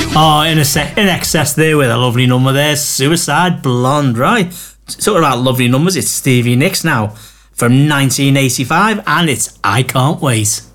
Oh, in excess there with a lovely number there. Suicide Blonde, right? Talking about lovely numbers, it's Stevie Nicks now from 1985, and it's I Can't Wait.